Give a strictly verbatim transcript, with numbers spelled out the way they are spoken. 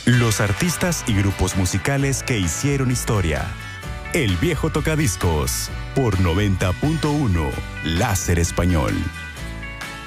Los artistas y grupos musicales que hicieron historia. El viejo tocadiscos por noventa punto uno Láser Español.